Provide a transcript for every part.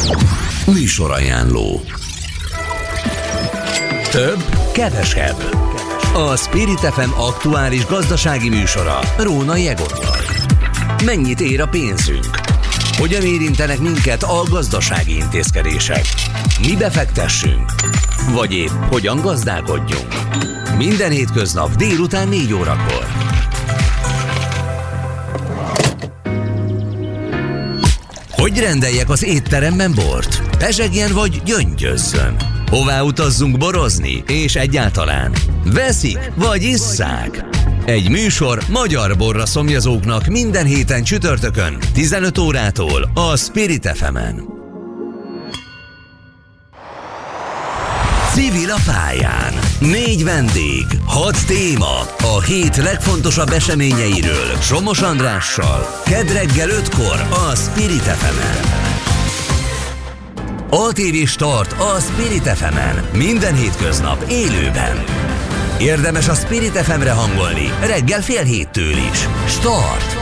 Műsorajánló. Több, kevesebb. A Spirit FM aktuális gazdasági műsora Rónai Egonnal. Mennyit ér a pénzünk? Hogyan érintenek minket a gazdasági intézkedések? Mi befektessünk? Vagy épp hogyan gazdálkodjunk? Minden hétköznap délután 4 órakor. Hogy rendeljek az étteremben bort? Pezsegjen vagy gyöngyözzön? Hová utazzunk borozni? És egyáltalán veszik vagy isszák? Egy műsor magyar borra szomjazóknak minden héten csütörtökön 15 órától a Spirit FM-en. Civil a pályán. 4 vendég, 6 téma. A hét legfontosabb eseményeiről Somos Andrással. Kedd reggel 5-kor a Spirit FM-en. ATV Start a Spirit FM-en. Minden hétköznap élőben. Érdemes a Spirit FM-re hangolni reggel 6:30 is. Start!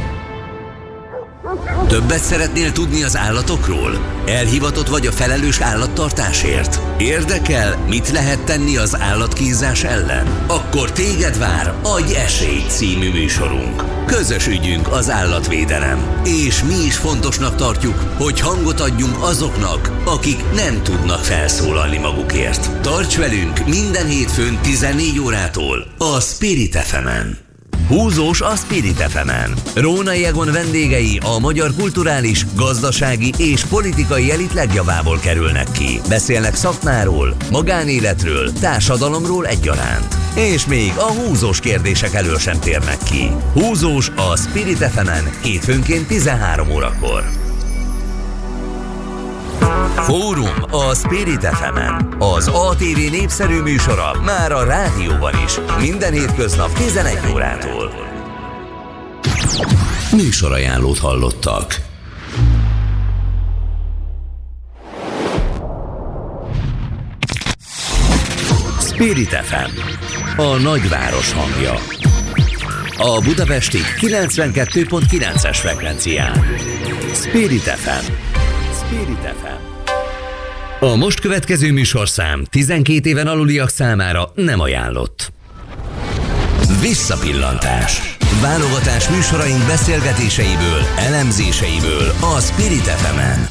Többet szeretnél tudni az állatokról? Elhivatott vagy a felelős állattartásért? Érdekel, mit lehet tenni az állatkínzás ellen? Akkor téged vár Adj esélyt című műsorunk. Közös ügyünk az állatvédelem. És mi is fontosnak tartjuk, hogy hangot adjunk azoknak, akik nem tudnak felszólalni magukért. Tarts velünk minden hétfőn 14 órától a Spirit FM-en. Húzós a Spirit FM-en. Rónai Egon vendégei a magyar kulturális, gazdasági és politikai elit legjavából kerülnek ki. Beszélnek szakmáról, magánéletről, társadalomról egyaránt. És még a húzós kérdések elől sem térnek ki. Húzós a Spirit FM-en hétfőnként 13 órakor. Fórum a Spirit FM-en. Az ATV népszerű műsora már a rádióban is. Minden hétköznap 11 órától. Műsorajánlót hallottak. Spirit FM. A nagyváros hangja. A budapesti 92.9-es frekvencián. Spirit FM. Spirit FM. A most következő műsorszám 12 éven aluliak számára nem ajánlott. Visszapillantás. Válogatás műsoraink beszélgetéseiből, elemzéseiből a Spirit FM-en.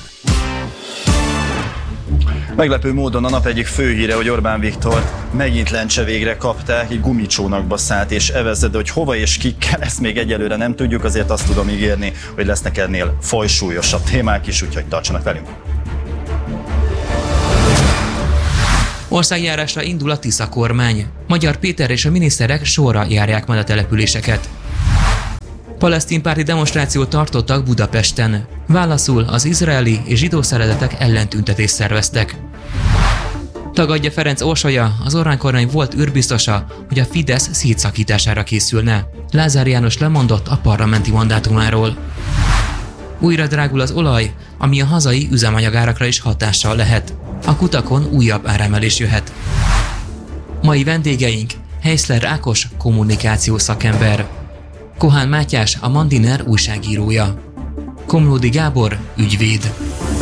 Meglepő módon a nap egyik főhíre, hogy Orbán Viktor megint lencse végre kapták, egy gumicsónakba szállt és evezett, de hogy hova és kikkel, ezt még egyelőre nem tudjuk, azért azt tudom ígérni, hogy lesznek ennél fajsúlyosabb témák is, úgyhogy tartsanak velünk. Országjárásra indul a Tisza kormány. Magyar Péter és a miniszterek sorra járják majd a településeket. Palesztin-párti demonstrációt tartottak Budapesten. Válaszul az izraeli és zsidó szeretetek ellen tüntetést szerveztek. Tagadja Ferenc Orsolya, az Orbán kormány volt űrbiztosa, hogy a Fidesz szétszakítására készülne. Lázár János lemondott a parlamenti mandátumáról. Újra drágul az olaj, ami a hazai üzemanyagárakra is hatással lehet. A kutakon újabb áremelés jöhet. Mai vendégeink Heiszler Ákos kommunikációs szakember, Kohán Mátyás a Mandiner újságírója, Komlódi Gábor ügyvéd.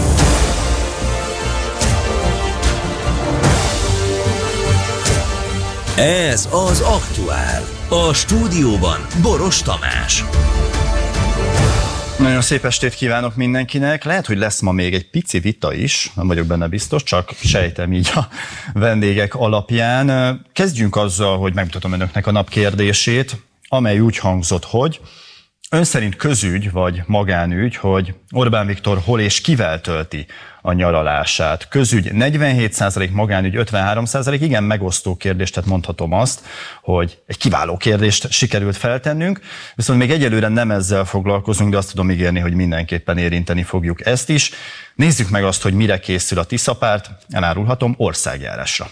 Ez az Aktuál. A stúdióban Boros Tamás. Nagyon szép estét kívánok mindenkinek. Lehet, hogy lesz ma még egy pici vita is, nem vagyok benne biztos, csak sejtem így a vendégek alapján. Kezdjünk azzal, hogy megmutatom önöknek a nap kérdését, amely úgy hangzott, hogy ön szerint közügy vagy magánügy, hogy Orbán Viktor hol és kivel tölti a nyaralását? Közügy 47%, magánügy 53%, igen, megosztó kérdés, tehát mondhatom azt, hogy egy kiváló kérdést sikerült feltennünk, viszont még egyelőre nem ezzel foglalkozunk, de azt tudom ígérni, hogy mindenképpen érinteni fogjuk ezt is. Nézzük meg azt, hogy mire készül a Tisza párt, elárulhatom, országjárásra.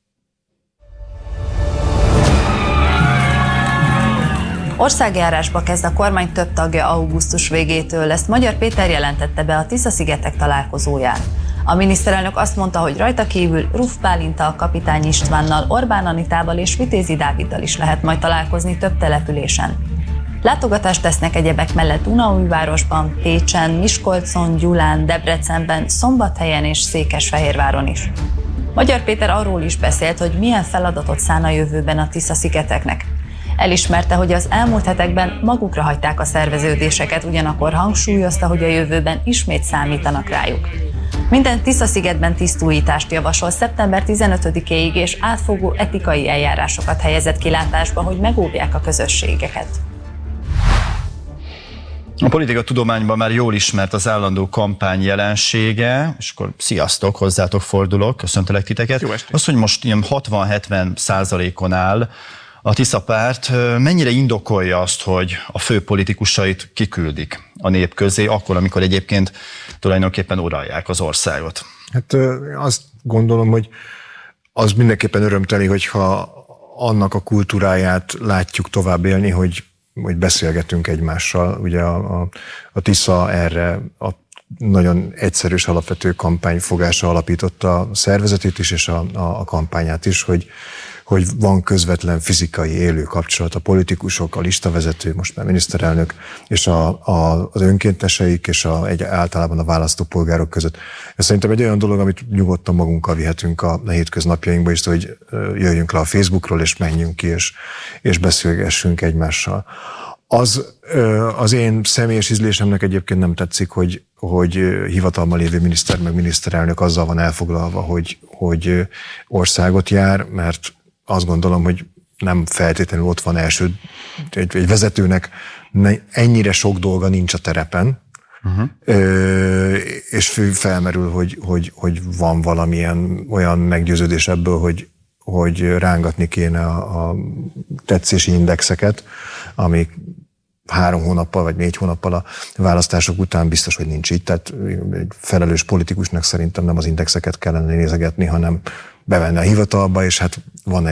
Országjárásba kezd a kormány több tagja augusztus végétől, ezt Magyar Péter jelentette be a Tisza-szigetek találkozóján. A miniszterelnök azt mondta, hogy rajta kívül Ruf Bálintal, Kapitány Istvánnal, Orbán Anitával és Vitézi Dáviddal is lehet majd találkozni több településen. Látogatást tesznek egyebek mellett Dunaújvárosban, Pécsen, Miskolcon, Gyulán, Debrecenben, Szombathelyen és Székesfehérváron is. Magyar Péter arról is beszélt, hogy milyen feladatot szán a jövőben a Tisza-szigeteknek. Elismerte, hogy az elmúlt hetekben magukra hagyták a szerveződéseket, ugyanakkor hangsúlyozta, hogy a jövőben ismét számítanak rájuk. Minden Tisza-szigetben tisztújítást javasol szeptember 15-éig, és átfogó etikai eljárásokat helyezett kilátásba, hogy megóvják a közösségeket. A politikatudományban már jól ismert az állandó kampány jelensége, és akkor sziasztok, hozzátok fordulok, köszöntelek titeket. Az, hogy most ilyen 60-70%-on áll a Tisza párt, mennyire indokolja azt, hogy a fő politikusait kiküldik a nép közé, akkor, amikor egyébként tulajdonképpen uralják az országot? Hát azt gondolom, hogy az mindenképpen örömteli, hogyha annak a kultúráját látjuk tovább élni, hogy beszélgetünk egymással. Ugye a Tisza erre a nagyon egyszerű és alapvető kampányfogása alapította a szervezetét is, és a kampányát is, hogy van közvetlen fizikai élő kapcsolat a politikusok, a listavezető, most már miniszterelnök, és az önkénteseik, és általában a választópolgárok között. Ez szerintem egy olyan dolog, amit nyugodtan magunkkal vihetünk a hétköznapjainkba is, hogy jöjjünk le a Facebookról, és menjünk ki, és beszélgessünk egymással. Az én személyes ízlésemnek egyébként nem tetszik, hogy hivatalban lévő miniszter meg miniszterelnök azzal van elfoglalva, hogy országot jár, mert azt gondolom, hogy nem feltétlenül ott van egy vezetőnek ennyire sok dolga nincs a terepen, és felmerül, hogy van valamilyen olyan meggyőződés ebből, hogy rángatni kéne a tetszési indexeket, amik 3 hónappal vagy 4 hónappal a választások után biztos, hogy nincs így. Tehát egy felelős politikusnak szerintem nem az indexeket kellene nézegetni, hanem bevenni a hivatalba, és hát van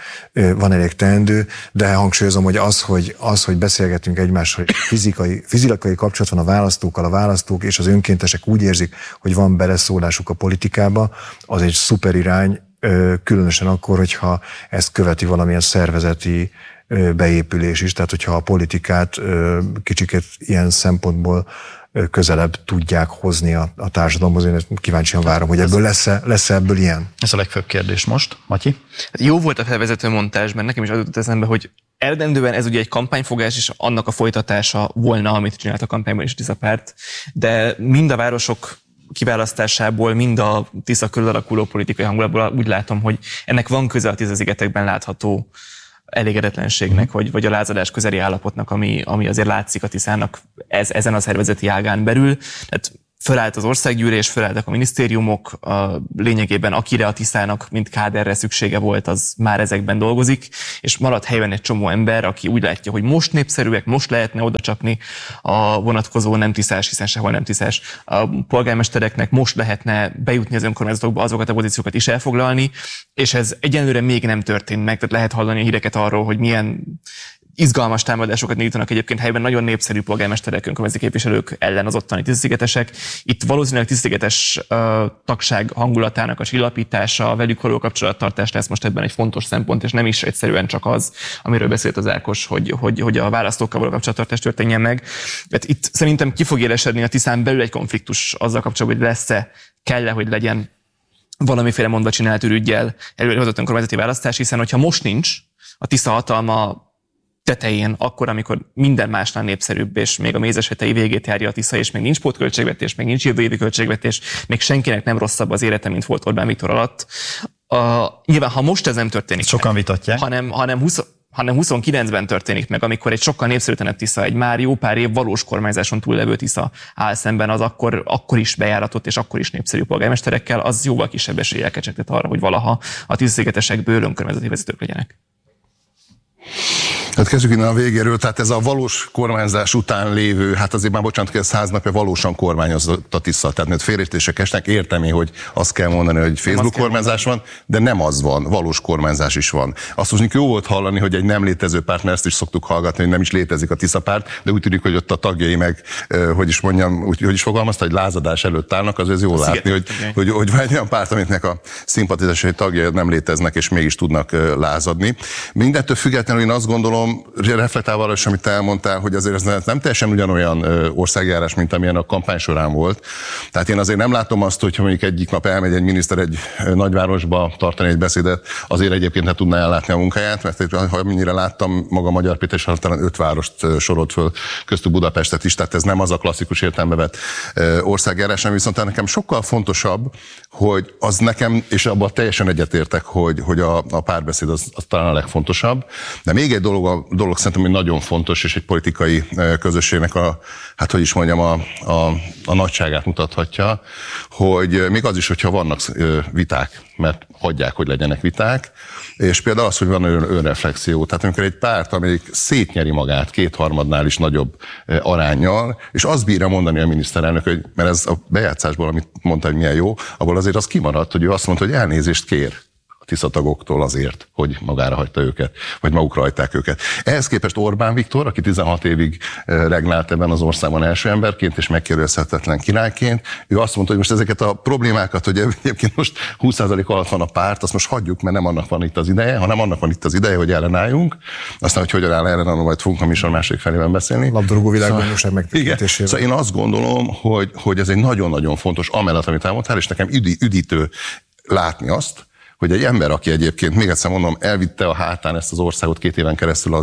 elég teendő, de hangsúlyozom, hogy hogy beszélgetünk egymással, hogy fizikai kapcsolat van a választókkal, a választók és az önkéntesek úgy érzik, hogy van beleszólásuk a politikába, az egy szuper irány, különösen akkor, hogyha ezt követi valamilyen szervezeti beépülés is, tehát hogyha a politikát kicsiket ilyen szempontból közelebb tudják hozni a társadalomhoz. Én kíváncsian várom, hogy ebből lesz ebből ilyen. Ez a legfőbb kérdés most. Matyi? Hát jó volt a felvezető montázs, mert nekem is az jutott eszembe, hogy eredendően ez ugye egy kampányfogás, és annak a folytatása volna, amit csinált a kampányban is a Tisza párt, de mind a városok kiválasztásából, mind a Tisza körül alakuló politikai hangulatból úgy látom, hogy ennek van köze a Tisza-szigetekben látható elégedetlenségnek, vagy a lázadás közeli állapotnak, ami azért látszik a Tiszának ezen a szervezeti ágán belül. Tehát fölállt az országgyűlés, fölálltak a minisztériumok, lényegében akire a Tiszának, mint káderre szüksége volt, az már ezekben dolgozik, és maradt helyben egy csomó ember, aki úgy látja, hogy most népszerűek, most lehetne odacsapni a vonatkozó nem tiszás, hiszen sehol nem tiszás a polgármestereknek, most lehetne bejutni az önkormányzatokba, azokat a pozíciókat is elfoglalni, és ez egyenlőre még nem történt meg, tehát lehet hallani a híreket arról, hogy milyen izgalmas támadásokat indítanak egyébként helyben nagyon népszerű polgármesterek, önkormányzati képviselők ellen az ottani Tisza-szigetesek. Itt valószínűleg Tisza-szigetes tagság hangulatának a csillapítása, velük való kapcsolattartás lesz most ebben egy fontos szempont, és nem is egyszerűen csak az, amiről beszélt az Ákos, hogy a választókkal való kapcsolattartás történjen meg. Tehát itt szerintem ki fog élesedni a Tiszán belül egy konfliktus azzal kapcsolatban, hogy kell-e, hogy legyen valamiféle mondva csinált ürüggyel előrehozott önkormányzati választás, hiszen hogyha most nincs a Tisza hatalma tetején, akkor, amikor minden másnál népszerűbb, és még a mézes hetei végét járja a Tisza, és még nincs pótköltségvetés, még nincs jövő évi költségvetés, még senkinek nem rosszabb az élete, mint volt Orbán Viktor alatt. Nyilván, ha most ez nem történik sokan vitatják, hanem 29-ben történik meg, amikor egy sokkal népszerűtlenebb Tisza, egy már jó pár év valós kormányzáson túllevő Tisza áll szemben az akkor is bejáratott és akkor is népszerű polgármesterekkel, az jóval kisebb eséllyel kecsegtet arra, hogy valaha a Tisza-szigetesekből önkormányzati vezetők legyenek. Hát kezdjük innen a végéről, tehát ez a valós kormányzás után lévő, hát azért már bocsánat, hogy ez 100 napja valósan kormányozott a Tisza, tehát mert félreértések esnek, értem én, hogy azt kell mondani, hogy Facebook kormányzás van, de nem az van, valós kormányzás is van. Azt mondjuk jó volt hallani, hogy egy nem létező párt, mert ezt is szoktuk hallgatni, hogy nem is létezik a Tisza párt, de úgy tűnik, hogy ott a tagjai meg, hogy is fogalmazta, hogy lázadás előtt állnak, az ez jól látni, hogy van egy olyan párt, amiknek a szimpatizásai tagjai nem léteznek, és mégis tudnak lázadni. Mindettől függetlenül én azt gondolom, gondolom, reflektálva arra is, amit te elmondtál, hogy azért ez nem teljesen ugyanolyan országjárás, mint amilyen a kampány során volt. Tehát én azért nem látom azt, hogyha mondjuk egyik nap elmegy egy miniszter egy nagyvárosba tartani egy beszédet, azért egyébként ne tudná ellátni a munkáját, mert ha mennyire láttam, maga Magyar Péter is talán 5 várost sorolt föl, köztük Budapestet is, tehát ez nem az a klasszikus értelembe vett országjárás, hanem viszont nekem sokkal fontosabb, hogy az nekem, és abban teljesen egyetértek, hogy a párbeszéd az talán a legfontosabb, de még egy dolog szerintem, hogy nagyon fontos, és egy politikai közösségnek a nagyságát mutathatja, hogy még az is, hogyha vannak viták, mert hagyják, hogy legyenek viták, és például az, hogy van önreflexió. Tehát amikor egy párt, amelyik szétnyeri magát 2/3 is nagyobb aránnyal, és azt bírja mondani a miniszterelnök, hogy, mert ez a bejátszásból, amit mondta, hogy milyen jó, abból azért az kimaradt, hogy ő azt mondta, hogy elnézést kér a Tisza tagoktól azért, hogy magára hagyta őket, vagy magukra hagyták őket. Ehhez képest Orbán Viktor, aki 16 évig regnált ebben az országban első emberként, és megkérdőjelezhetetlen királyként, ő azt mondta, hogy most ezeket a problémákat, hogy egyébként most 20% alatt van a párt, azt most hagyjuk, mert nem annak van itt az ideje, hanem annak van itt az ideje, hogy ellenálljunk. Aztán, hogy hogyan áll ellenállni, majd fogunk a műsor másik felében beszélni. Labdarúgó világbajnokság megtekintésével. Szóval én azt gondolom, hogy ez egy nagyon-nagyon fontos, amellett, amit elmondtál, és nekem üdítő látni azt, hogy egy ember, aki egyébként, még egyszer mondom, elvitte a hátán ezt az országot 2 éven keresztül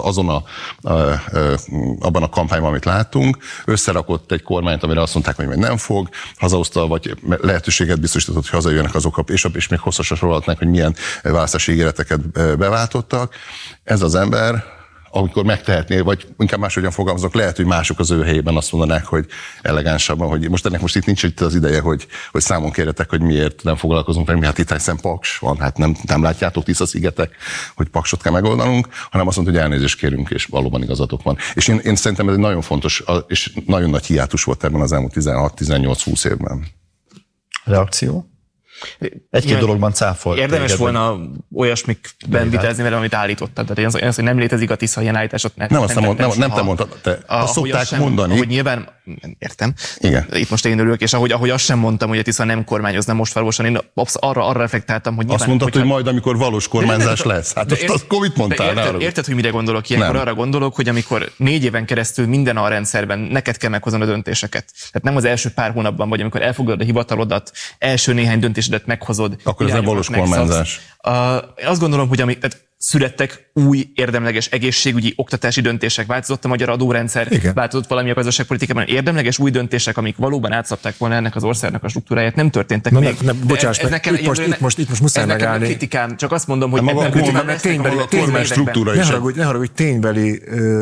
abban a kampányban, amit láttunk, összerakott egy kormányt, amire azt mondták, hogy majd nem fog, hazahozta, vagy lehetőséget biztosított, hogy hazajöjjenek azok, és még hosszasan sorolhatnánk, hogy milyen választási ígéreteket beváltottak. Ez az ember, amikor megtehetné, vagy inkább máshogyan fogalmazok, lehet, hogy mások az ő helyében azt mondanák, hogy elegánsabban, hogy most ennek most itt nincs itt az ideje, hogy számon kérjetek, hogy miért nem foglalkozunk meg, hát itt hiszen Paks van, hát nem látjátok Tisza-szigetek, hogy Paksot kell megoldanunk, hanem azt mondta, hogy elnézést kérünk, és valóban igazatok van. És én szerintem ez egy nagyon fontos, és nagyon nagy hiátus volt ebben az elmúlt 16-18-20 évben. Reakció? Egy-két dologban cáfolt. Érdemes volna olyasmikben vitázni velem, amit állítottam. Tehát az, hogy nem létezik a Tisza ilyen állításot. Nem te mondtad, te azt szokták mondani. Ahogy nyilván, értem. Igen. Itt most én örülök, és ahogy azt sem mondtam, hogy a Tisza nem kormányozna most valósan, én arra reflektáltam, hogy nyilván... Azt mondtad, hogy majd, amikor valós kormányzás lesz. Hát azt mit mondtál? Érted, hogy mire gondolok ilyenkor? Arra gondolok, hogy amikor 4 éven keresztül minden a rendszerben neked kell meghozni a döntéseket. Tehát nem az első pár hónapban, vagy amikor elfogadod a hivatalodat, első néhány döntésedet meghozod. Akkor ez nem valós kormányzás. Azt gondolom, hogy születtek új, érdemleges egészségügyi, oktatási döntések, változott a magyar adórendszer, igen. Változott valami a gazdaságpolitikában, érdemleges új döntések, amik valóban átszabták volna ennek az országnak a struktúráját, nem történtek még. Bocsáss meg, itt most muszáj megállni. Kritikám, csak azt mondom, hogy maga a kormány struktúra is. Ne haragudj, ténybeli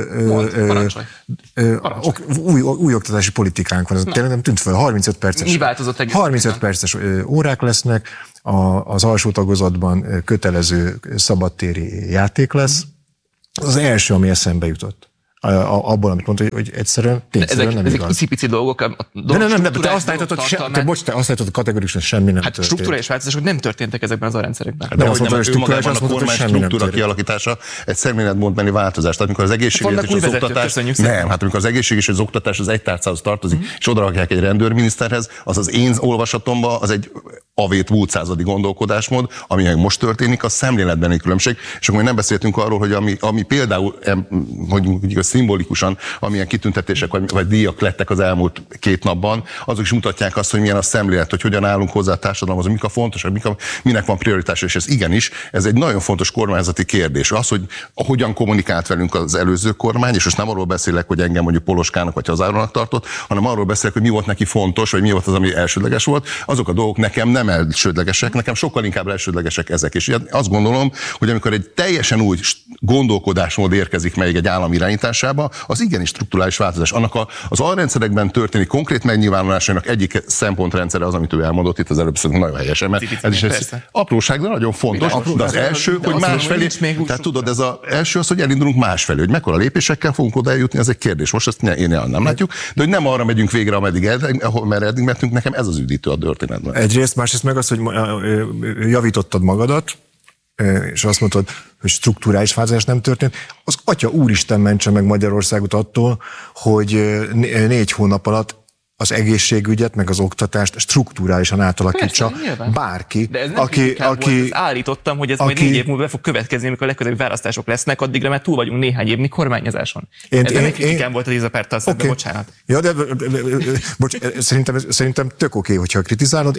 új oktatási politikánk van, ez tényleg nem tűnt fel, 35 perces. Mi változott egész? 35 perces órák lesznek, az alsó tagozatban kötelező szabadtéri játék lesz. Az első, ami eszembe jutott. Abból, amit mondta, hogy egyszerűen tényszerűen nem igaz. Ezek icipici dolgok. Nem, te azt állítod, kategorikusan semmi nem történt. Strukturális változások nem történtek ezekben az arrendszerekben. De azt mondta, hogy strukturális, azt mondta, hogy semmi struktúra kialakítása egy szemléletmódbeli változás. Tehát amikor az egészségügy és az oktatás... Nem, hát amikor az egészség és az oktatás az egy tárcához tartozik, és odarakják egy rendőrminiszterhez, az én olvasatomban az egy avét múltszázadi gondolkodásmód, ami most történik, a szemléletbeni különbség. És akkor nem beszéltünk arról, hogy ami például, hogy szimbolikusan, amilyen kitüntetések vagy díjak lettek az elmúlt 2 napban, azok is mutatják azt, hogy milyen a szemlélet, hogy hogyan állunk hozzá a társadalomhoz, mik a fontosak, minek van prioritása, és ez igenis, ez egy nagyon fontos kormányzati kérdés. Az, hogy hogyan kommunikált velünk az előző kormány, és most nem arról beszélek, hogy engem mondjuk Poloskának vagy hazárónak tartott, hanem arról beszélek, hogy mi volt neki fontos, vagy mi volt az, ami elsődleges volt. Azok a dolgok nekem nem elsődlegesek, nekem sokkal inkább elsődlegesek ezek. És azt gondolom, hogy amikor egy teljesen új gondolkodásmód érkezik meg egy állam irányításába, az igenis strukturális változás. Annak az alrendszerekben történik konkrét megnyilvánulásainak egyik szempontrendszere az, amit ő elmondott itt az előbb, szerintem nagyon helyesen, mert ez is egy apróság, de nagyon fontos. De az első, hogy másfelé, tehát tudod, ez az első az, hogy elindulunk másfelé, hogy mekkora lépésekkel fogunk oda eljutni, ez egy kérdés. Most ezt én nem látjuk, de hogy nem arra megyünk végre, ameddig eddig mentünk, nekem ez az üdítő a történetben. Egyrészt, másrészt meg az, hogy javítottad magadat, és azt mondtad, hogy strukturális változás nem történt, az Atya Úristen mentse meg Magyarországot attól, hogy 4 hónap alatt az egészségügyet, meg az oktatást strukturálisan átalakítsa bárki, de ez aki állítottam, hogy ez majd 4 év múlva be fog következni, amikor a legközelebbi választások lesznek, addigra már túl vagyunk néhány évnyi kormányzáson. Ez nem egy kritikám volt az Izaperttal szemben, bocsánat. Ja, de szerintem tök oké, hogyha kritizálod.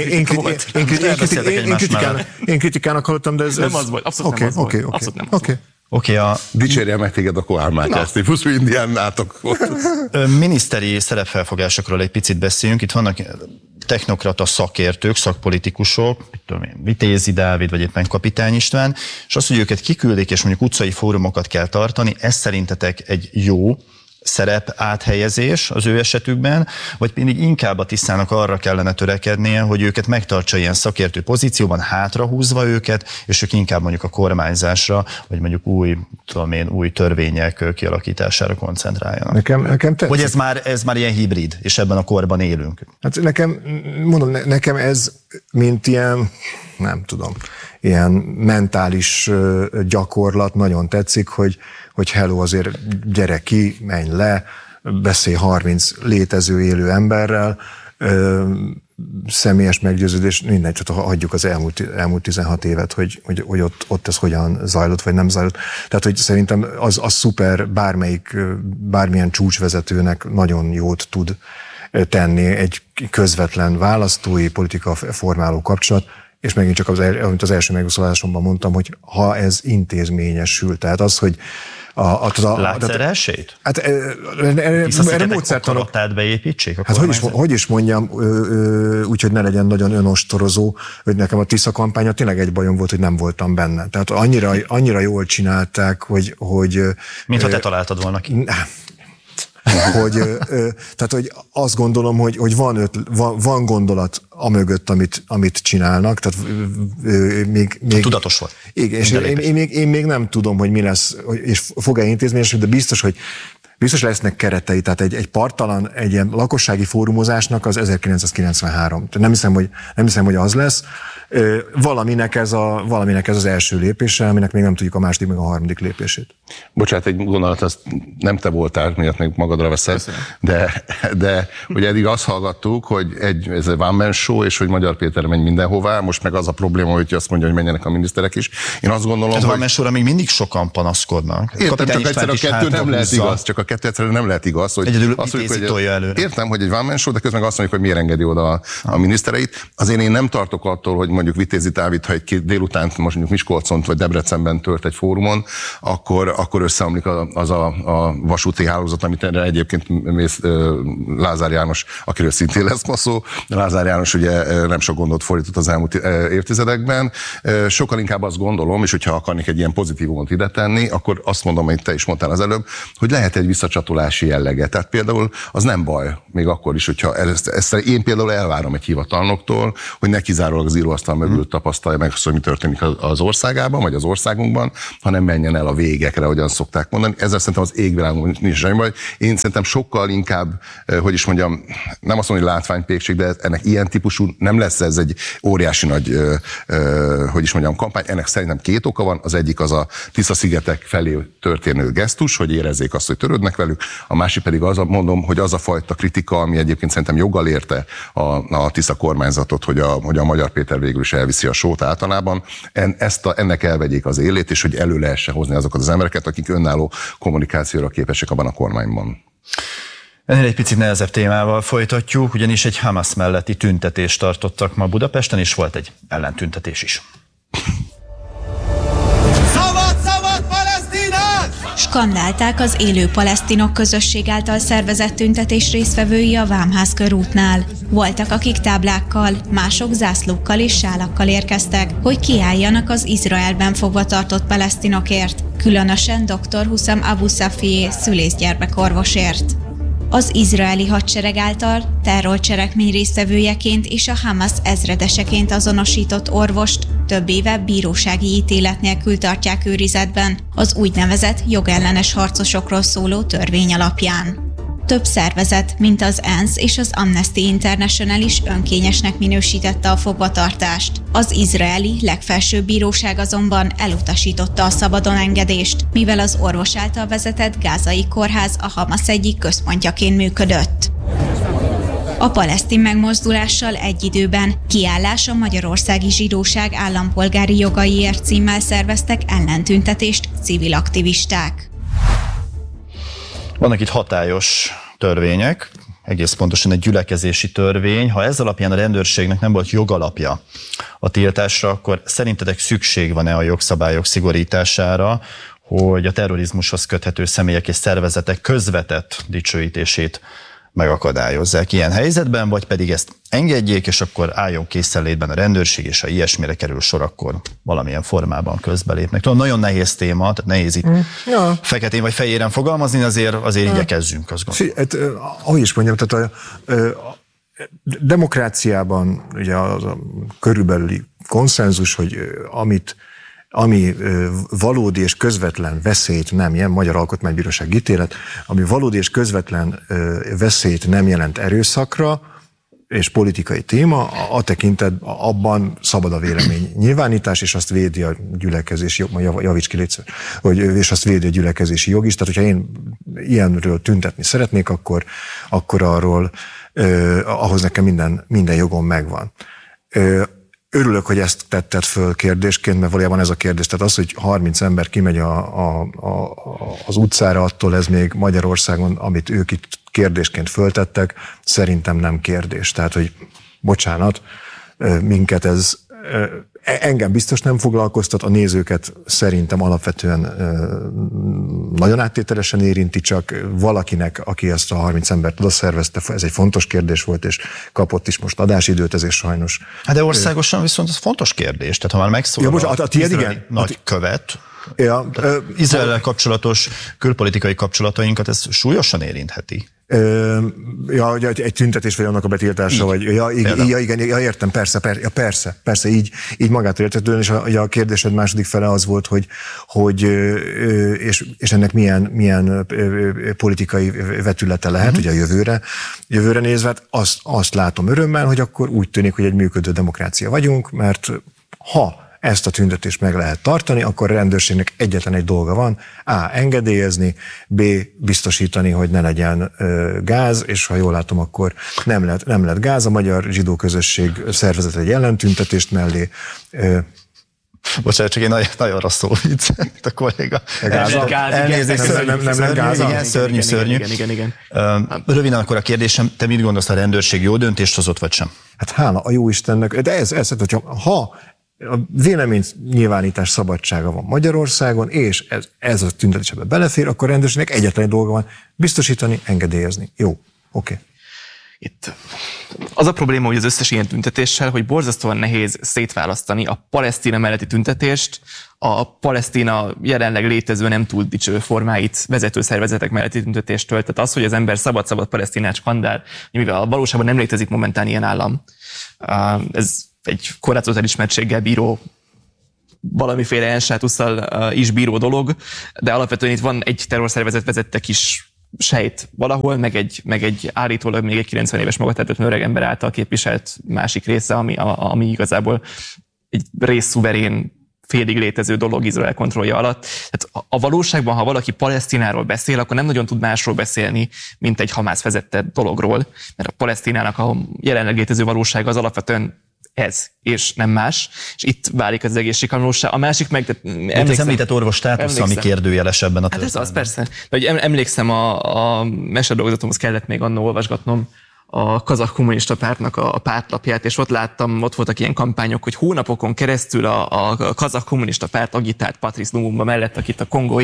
Én kritikának hallottam, de ez... Nem az volt, abszolút nem az volt. Abszolút nem Oké, dicsérje meg téged a Koál Mátyás típusú indiánátok. Miniszteri szerepfelfogásokról egy picit beszéljünk. Itt vannak technokrata szakértők, szakpolitikusok, Vitézi Dávid, vagy éppen Kapitány István, és azt, hogy őket kiküldik, és mondjuk utcai fórumokat kell tartani, ez szerintetek egy jó szerep áthelyezés az ő esetükben, vagy pedig inkább a Tiszának arra kellene törekednie, hogy őket megtartsa ilyen szakértő pozícióban, hátrahúzva őket, és ők inkább mondjuk a kormányzásra, vagy mondjuk új törvények kialakítására koncentráljanak. Nekem tetszik. Vagy ez már ilyen hibrid, és ebben a korban élünk? Hát nekem ez mint ilyen, nem tudom, ilyen mentális gyakorlat nagyon tetszik, hogy hello, azért gyere ki, menj le, beszélj 30 létező élő emberrel, személyes meggyőződés, mindegy, csak hagyjuk az elmúlt 16 évet, hogy ott ez hogyan zajlott, vagy nem zajlott. Tehát, hogy szerintem az szuper, bármilyen csúcsvezetőnek nagyon jót tud tenni egy közvetlen választói, politika formáló kapcsolat, és megint csak amit az első megszólalásomban mondtam, hogy ha ez intézményesül, tehát az, hogy látsz erre esélyt? Hát erre módszertanok beépítsék? Hát hogy is mondjam, úgyhogy ne legyen nagyon önostorozó, hogy nekem a Tisza kampánya tényleg egy bajom volt, hogy nem voltam benne. Tehát annyira jól csinálták, hogy mintha te találtad volna ki. Tehát, hogy azt gondolom, hogy van gondolat amögött, amit csinálnak, tehát még tudatos volt. Igen, és én még nem tudom, hogy mi lesz, és fog-e intézményes, de biztos lesznek keretei, tehát egy parttalan, egy ilyen lakossági fórumozásnak az 1993. Nem hiszem, hogy az lesz. Valaminek ez az első lépése, aminek még nem tudjuk a második, meg a harmadik lépését. Bocsánat, egy gondolat, azt nem te voltál, miatt még magadra veszed, de ugye eddig azt hallgattuk, hogy ez egy one man show, és hogy Magyar Péter megy mindenhová, most meg az a probléma, hogy azt mondja, hogy menjenek a miniszterek is. Én azt gondolom, hogy... one man show-ra még mindig sokan panaszkodnak. Értem, csak egyszer a kettő nem lehet igaz, csak a kettő egyszerűen nem lehet igaz, hogy egyedül azt mondjuk, hogy tolja előre. Értem, hogy egy one man show, de közben azt mondjuk, hogy miért engedi oda a minisztereit. Azért én nem tartok attól, hogy mondjuk Vitézi Dávid, ha egy délután most mondjuk Miskolcon vagy Debrecenben tört egy fórumon, akkor összeomlik az a vasúti hálózat, amit erre egyébként Lázár János, akiről szintén lesz ma szó, Lázár János ugye nem sok gondot fordított az elmúlt évtizedekben. Sokkal inkább azt gondolom, és hogyha akarnék egy ilyen pozitívumot ide tenni, akkor azt mondom, amit te is mondtál az előbb, hogy lehet egy visszacsatolási jellege. Tehát például az nem baj, még akkor is, hogyha ezt én például elvárom egy hivatalnoktól, hogy ne kizárólag az íróasztal mögül tapasztalja meg azt, hogy mi történik az országában, vagy az országunkban, hanem menjen el a végekre, ahogyan szokták mondani. Ezzel szerintem az égvilágon nincs semmi baj. Én szerintem sokkal inkább, hogy is mondjam, nem azt mondom, hogy látványpékség, de ennek ilyen típusú nem lesz ez egy óriási nagy, hogy is mondjam, kampány. Ennek szerintem 2 oka van. Az egyik az a Tisza-szigetek felé történő gesztus, hogy érezzék azt, hogy törődnek velük. A másik pedig az, mondom, hogy az a fajta kritika, ami egyébként szerintem joggal érte a Tisza kormányzatot, hogy a Magyar Péter végül is elviszi a sót általában, ennek elvegyék az élét, és hogy elő lehessen hozni azokat az embereket, akik önálló kommunikációra képesek abban a kormányban. Ennél egy picit nehezebb témával folytatjuk, ugyanis egy Hamas melletti tüntetést tartottak ma Budapesten, és volt egy ellentüntetés is. Skandálták az élő palesztinok közösség által szervezett tüntetés résztvevői a Vámház körútnál. Voltak, akik táblákkal, mások zászlókkal és sálakkal érkeztek, hogy kiálljanak az Izraelben fogva tartott palesztinokért, különösen dr. Huszam Abu Safié szülészgyermekorvosért. Az izraeli hadsereg által terrorcselekmény résztvevőjeként és a Hamas ezredeseként azonosított orvost több éve bírósági ítélet nélkül tartják őrizetben az úgynevezett jogellenes harcosokról szóló törvény alapján. Több szervezet, mint az ENSZ és az Amnesty International is önkényesnek minősítette a fogvatartást. Az izraeli legfelsőbb bíróság azonban elutasította a szabadon engedést, mivel az orvos által vezetett gázai kórház a Hamas egyik központjaként működött. A palesztin megmozdulással egy időben Kiállás a Magyarországi Zsidóság állampolgári jogaiért címmel szerveztek ellentüntetést civil aktivisták. Vannak itt hatályos törvények, egész pontosan egy gyülekezési törvény. Ha ez alapján a rendőrségnek nem volt jogalapja a tiltásra, akkor szerintetek szükség van-e a jogszabályok szigorítására, hogy a terrorizmushoz köthető személyek és szervezetek közvetett dicsőítését megakadályozzák ilyen helyzetben, vagy pedig ezt engedjék, és akkor álljon készenlétben a rendőrség, és ha ilyesmire kerül sor, akkor valamilyen formában közbelépnek. Tudom, nagyon nehéz téma, tehát nehéz itt feketén vagy fehéren fogalmazni, azért igyekezzünk, azt gondolom. Ahogy is mondjam, tehát a demokráciában ugye az a körülbelüli konszenzus, hogy ami valódi és közvetlen veszélyt nem jelent, Magyar Alkotmánybíróság ítélet, ami valódi és közvetlen veszélyt nem jelent erőszakra, és politikai téma, a tekintet abban szabad a vélemény nyilvánítás, és azt védi a gyülekezési jog, javíts ki légy, és azt védi a gyülekezési jog is. Tehát, hogyha én ilyenről tüntetni szeretnék, akkor arról ahhoz nekem minden jogom megvan. Örülök, hogy ezt tetted föl kérdésként, mert valójában ez a kérdés. Tehát az, hogy 30 ember kimegy az utcára, attól ez még Magyarországon, amit ők itt kérdésként föltettek, szerintem nem kérdés. Tehát, hogy bocsánat, minket ez engem biztos nem foglalkoztat, a nézőket szerintem alapvetően nagyon áttételesen érinti, csak valakinek, aki ezt a 30 embert oda szervezte, ez egy fontos kérdés volt, és kapott is most adásidőt, ezért sajnos. Hát de országosan viszont ez fontos kérdés, tehát ha már megszólal a tiéd nagykövet, Izraellel kapcsolatos külpolitikai kapcsolatainkat ez súlyosan érintheti. Egy tüntetés vagy annak a betiltása, vagy igen, értem, persze, így magától értetődően, és a kérdésed második fele az volt, hogy és ennek milyen politikai vetülete lehet, ugye a jövőre nézve, hát azt látom örömmel, hogy akkor úgy tűnik, hogy egy működő demokrácia vagyunk, mert ha ezt a tüntetést meg lehet tartani, akkor a rendőrségnek egyetlen egy dolga van: A. engedélyezni, B. biztosítani, hogy ne legyen gáz, és ha jól látom, akkor nem lett gáz. A magyar zsidó közösség szervezett egy ellentüntetést mellé. Bocsánat, csak egy nagyon rosszul vicc, a kolléga. Elnézést, nem gáz. Igen, szörnyű. Igen. Röviden akkor a kérdésem, te mit gondolsz, a rendőrség jó döntést hozott, vagy sem? Hát hála a jó Istennek, de ez ha a véleménynyilvánítás szabadsága van Magyarországon, és ez a tüntetésbe belefér, akkor a rendőrségnek egyetlen egy dolga van: biztosítani, engedélyezni. Jó, oké. Itt az a probléma, hogy az összes ilyen tüntetéssel, hogy borzasztóan nehéz szétválasztani a Palesztina melletti tüntetést, a Palesztina jelenleg létező nem túl dicső formáit vezető szervezetek melletti tüntetéstől. Tehát az, hogy az ember szabad Palesztinát skandál, mivel valóságban nem létezik momentán ilyen állam. Ez egy korlátozott elismertséggel bíró, valamiféle ensátusszal is bíró dolog, de alapvetően itt van egy terrorszervezet vezette kis sejt valahol, meg egy állítólag még egy 90 éves magatartatlan öreg ember által képviselt másik része, ami igazából egy részszuverén, félig létező dolog Izrael kontrollja alatt. Tehát a valóságban, ha valaki Palesztináról beszél, akkor nem nagyon tud másról beszélni, mint egy Hamász vezette dologról, mert a Palesztinának a jelenleg létező valóság az alapvetően ez, és nem más, és itt válik az egész sikamlósá. A másik meg... Az említett orvos státusza, ami kérdőjeles ebben a történetben. Hát ez az, persze. De emlékszem, a mesedolgozatomhoz kellett még annól olvasgatnom a kazakh kommunista pártnak a pártlapját, és ott voltak ilyen kampányok, hogy hónapokon keresztül a kazakh kommunista párt agitált Patrice Lumumba mellett, akit a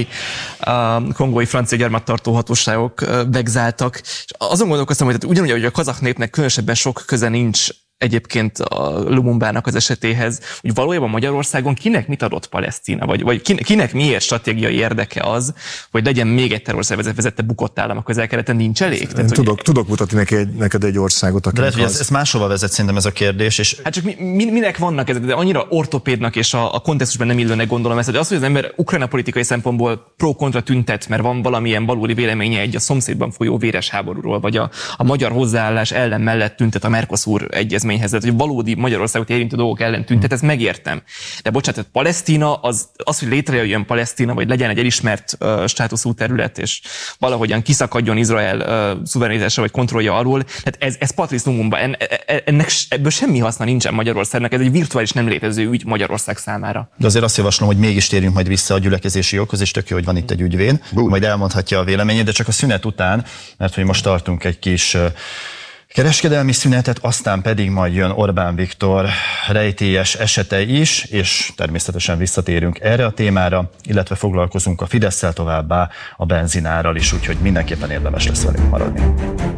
kongói francia gyarmattartó hatóságok vegzáltak. És azon gondolkoztam, hogy ugyanúgy, hogy a kazakh népnek különösebben sok köze nincs egyébként a Lumumbának az esetéhez, hogy valójában Magyarországon kinek mit adott Palesztina, vagy kinek miért stratégiai érdeke az, hogy legyen még egy terrorszervezet vezette bukott állam a Közel-Keleten, nincs elég? Tehát, tudok mutatni neked egy országot, de lehet, hogy ez máshova vezet szerintem ez a kérdés. És... Hát csak minek vannak ezek, de annyira ortopédnak és a kontextusban nem illőnek gondolom ezt, hogy az, hogy az ember Ukrajna politikai szempontból pro-kontra tüntet, mert van valamilyen valódi véleménye egy a szomszédban folyó véres háborúról, vagy a magyar hozzáállás ellen mellett tüntet a Mercosur egyezmény véleményhez, tehát hogy valódi Magyarországot érintő dolgok ellen tüntet, ezt megértem. De bocsánat, Palesztina, az, hogy létrejöjjön Palesztina, vagy legyen egy elismert státuszú terület, és valahogyan kiszakadjon Izrael szuverenitása vagy kontrollja alól, tehát ez patrisztumunkban, ebből semmi haszna nincsen Magyarországnak, ez egy virtuális nem létező ügy Magyarország számára. De azért azt javaslom, hogy mégis térjünk majd vissza a gyülekezési joghoz, és tök jó, hogy van itt egy ügyvéd, majd elmondhatja a véleményét, de csak a szünet után, mert hogy most tartunk egy kis kereskedelmi szünetet, aztán pedig majd jön Orbán Viktor rejtélyes esete is, és természetesen visszatérünk erre a témára, illetve foglalkozunk a Fidesszel, továbbá a benzinárral is, úgyhogy mindenképpen érdemes lesz velünk maradni.